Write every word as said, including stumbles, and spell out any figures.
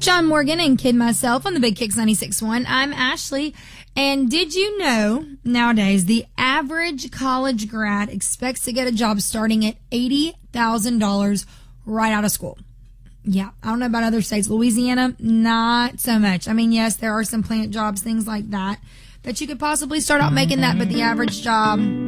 John Morgan and Kid Myself on the Big Kicks ninety-six point one. I'm Ashley. And did you know nowadays the average college grad expects to get a job starting at eighty thousand dollars right out of school? Yeah, I don't know about other states. Louisiana, not so much. I mean, yes, there are some plant jobs, things like that, that you could possibly start out making that, but the average job